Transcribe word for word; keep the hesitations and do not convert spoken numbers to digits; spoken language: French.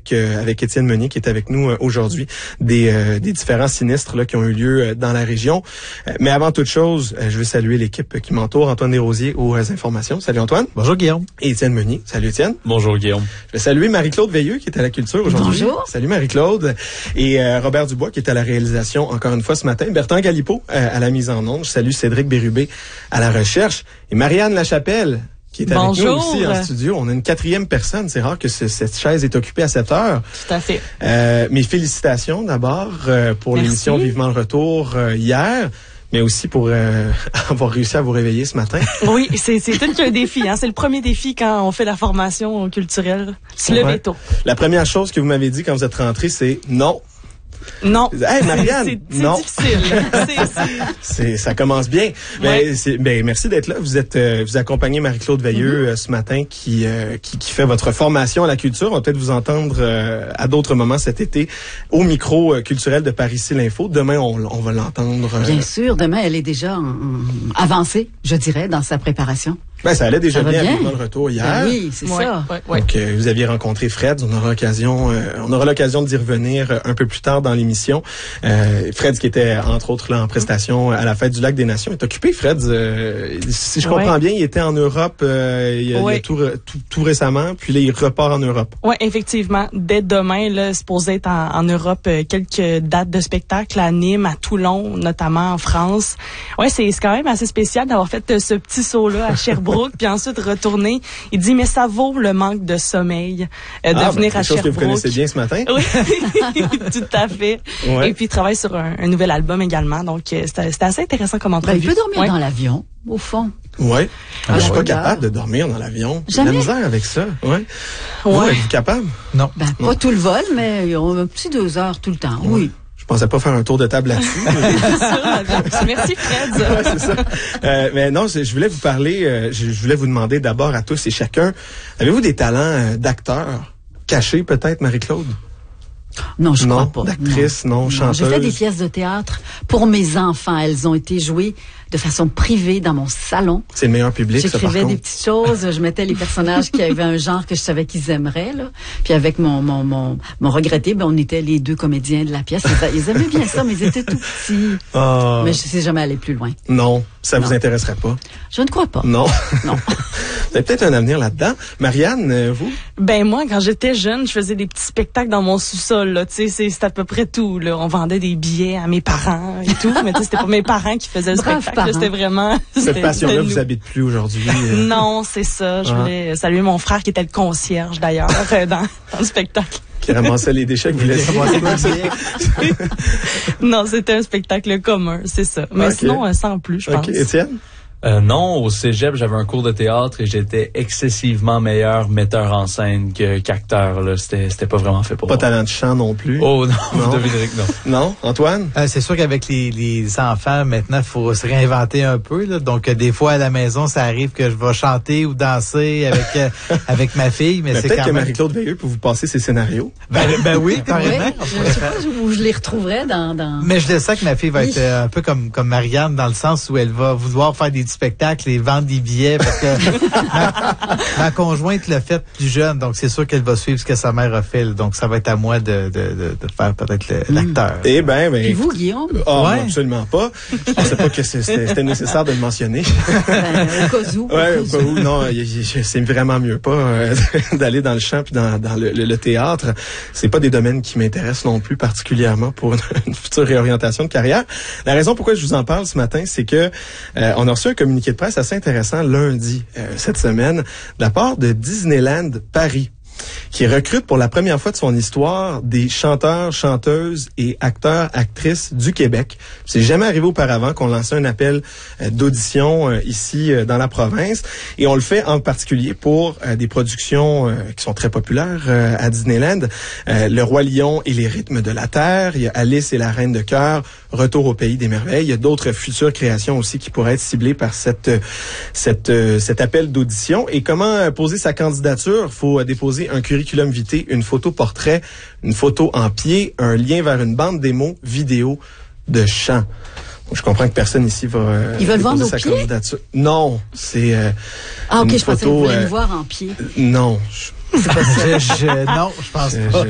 avec euh, avec Étienne Meunier qui est avec nous euh, aujourd'hui des euh, des différents sinistres là qui ont eu lieu euh, dans la région. Euh, mais avant toute chose, euh, je veux saluer l'équipe qui m'entoure, Antoine Desrosiers aux euh, informations. Salut Antoine. Bonjour Guillaume. Et Étienne Meunier. Salut Étienne. Bonjour Guillaume. Je vais saluer Marie-Claude Veilleux qui est à la culture aujourd'hui. Bonjour. Salut Marie-Claude. Et euh, Robert Dubois qui est à la réalisation encore une fois ce matin. Bertrand Galipeau euh, à la mise en onde. Je salue Cédric Bérubé à la recherche. Et Marianne Lachapelle qui est avec Bonjour. nous aussi en studio. On a une quatrième personne. C'est rare que ce, cette chaise est occupée à cette heure. Tout à fait. Euh, mes félicitations d'abord euh, pour Merci. l'émission Vivement le Retour euh, hier, mais aussi pour euh, avoir réussi à vous réveiller ce matin. Oui, c'est c'est tout qu'un défi. Hein. C'est le premier défi quand on fait la formation culturelle. Se lever Ouais. tôt. La première chose que vous m'avez dit quand vous êtes rentré, c'est non. Non. Hey Marianne, c'est c'est non. difficile. C'est- c'est- C'est, ça commence bien. Ouais. Ben, c'est, ben, merci d'être là. Vous êtes, euh, vous accompagnez Marie-Claude Veilleux Mm-hmm. euh, ce matin qui, euh, qui, qui fait votre formation à la culture. On va peut-être vous entendre euh, à d'autres moments cet été au micro euh, culturel de Paris-Ici l'Info. Demain, on, on va l'entendre. euh, Bien sûr, demain, elle est déjà en- en- avancée, je dirais, dans sa préparation. Ben, ça allait déjà Ça va bien, bien. avec le retour hier. Ben oui, c'est Ouais, ça. ouais, ouais. Donc, euh, vous aviez rencontré Fred. On aura l'occasion, euh, on aura l'occasion d'y revenir euh, un peu plus tard dans l'émission. Euh, Fred, qui était entre autres là en prestation à la fête du Lac des Nations, est occupé. Fred, euh, si je comprends Ouais. bien, il était en Europe euh, il y a, Ouais. il y a tout, re- tout, tout récemment, puis là il repart en Europe. Ouais, effectivement. Dès demain, là, c'est supposé être en, en Europe euh, quelques dates de spectacle à Nîmes, à Toulon, notamment en France. Ouais, c'est c'est quand même assez spécial d'avoir fait euh, ce petit saut-là à Sherbrooke, puis ensuite retourner. Il dit, mais ça vaut le manque de sommeil euh, de Ah, venir ben, à quelque chose que Sherbrooke. vous connaissez bien ce matin. Oui, tout à fait. Ouais. Et puis, il travaille sur un, un nouvel album également. Donc, euh, c'était c'était assez intéressant comme Ben, entrevue. il peut dormir Ouais. dans l'avion, au fond. Ouais. Ah, je suis pas ouais. capable de dormir dans l'avion. J'ai de la Jamais? misère avec ça. Ouais. Ouais. Ouais, êtes-vous capable? Non. Ben, pas tout le vol, mais on a un petit deux heures tout le temps, oui. Je pensais pas faire un tour de table là-dessus. Merci, Fred. Ouais, c'est ça. Euh, mais non, je je voulais vous parler, euh, je, je voulais vous demander d'abord à tous et chacun, avez-vous des talents euh, d'acteur cachés peut-être, Marie-Claude? Non, je Non, crois pas. d'actrice, non, chanteuse. J'ai fait des pièces de théâtre pour mes enfants. Elles ont été jouées de façon privée dans mon salon. C'est le meilleur public, ça, par J'écrivais contre. des petites choses, je mettais les personnages qui avaient un genre que je savais qu'ils aimeraient, là. Puis avec mon mon mon, mon regretté, ben on était les deux comédiens de la pièce. Ils, ils aimaient bien ça, mais ils étaient tout petits. Ah, Mais je sais jamais aller plus loin. non, ça Non. vous intéresserait pas. Je ne crois pas. Non. Non. Vous avez peut-être un avenir là-dedans. Marianne, euh, vous? Ben moi, quand j'étais jeune, je faisais des petits spectacles dans mon sous-sol. Là, tu sais, c'est c'est à peu près tout. Là, on vendait des billets à mes parents et tout, mais tu sais, c'était pas mes parents qui faisaient le Braves spectacle. là, parents. C'était vraiment. Cette c'était- passion-là c'était vous nous. habite plus aujourd'hui. euh. Non, c'est ça. Je Ah. voulais saluer mon frère qui était le concierge d'ailleurs euh, dans, dans le spectacle. Qui ramassait les déchets que vous laissez. Non, c'était un spectacle commun, c'est ça. Mais Ok. sinon, euh, sans plus, je pense. OK, Étienne? Euh, non, au cégep, j'avais un cours de théâtre et j'étais excessivement meilleur metteur en scène que qu'acteur. Là, c'était c'était pas vraiment fait pour Pas moi. talent de chant non plus. Oh non, Non. vous devinerez que non. Non, Antoine? Euh, c'est sûr qu'avec les, les enfants, maintenant, il faut se réinventer un peu. Là. Donc, euh, des fois, à la maison, ça arrive que je vais chanter ou danser avec euh, avec ma fille, mais Ben, c'est peut-être quand que même... Marie-Claude Veilleux peut vous passer ses scénarios. Ben, ben oui, Oui, carrément. je sais pas où je les retrouverais dans... dans... Mais je le sais que ma fille va Oui. être euh, un peu comme comme Marianne dans le sens où elle va vouloir faire des petits spectacles et vendre des billets parce que ma, ma conjointe l'a fait plus jeune, donc c'est sûr qu'elle va suivre ce que sa mère a fait. Donc ça va être à moi de de, de, de faire peut-être le- l'acteur. Eh ben, ben. Puis vous, Guillaume? Ah, moi, Ouais. absolument pas. Je pensais pas que c'est- c'était c'était nécessaire de le mentionner. Ben, au cas où. Ouais, au cas où, non, y- y- c'est vraiment mieux pas euh, d'aller dans le chant puis dans, dans le, le, le théâtre. C'est pas des domaines qui m'intéressent non plus particulièrement pour une, une future réorientation de carrière. La raison pourquoi je vous en parle ce matin, c'est que euh, on a reçu un communiqué de presse assez intéressant lundi euh, cette semaine de la part de Disneyland Paris, qui recrute pour la première fois de son histoire des chanteurs, chanteuses et acteurs, actrices du Québec. C'est jamais arrivé auparavant qu'on lançait un appel euh, d'audition euh, ici euh, dans la province, et on le fait en particulier pour euh, des productions euh, qui sont très populaires euh, à Disneyland. Euh, Le Roi Lion et les rythmes de la Terre, il y a Alice et la Reine de cœur, Retour au pays des merveilles. Il y a d'autres futures créations aussi qui pourraient être ciblées par cette cette euh, cet appel d'audition. Et comment euh, poser sa candidature? Faut euh, déposer un curriculum vitae, une photo portrait, une photo en pied, un lien vers une bande démo vidéo de chant. Je comprends que personne ici va euh, Ils veulent déposer vendre sa au pied? candidature. Non, c'est euh, Ah, ok, une je pensais que photo, vous voulez euh, me voir en pied. non. je- Je, je- non, je pense je- pas.